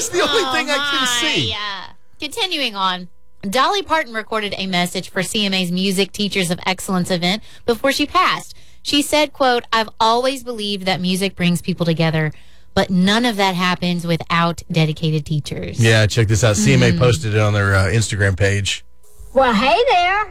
That's the only thing I can see. Yeah. Continuing on. Dolly Parton recorded a message for CMA's Music Teachers of Excellence event before she passed. She said, quote, "I've always believed that music brings people together, but none of that happens without dedicated teachers." Yeah, check this out. CMA posted it on their Instagram page. Well, hey there.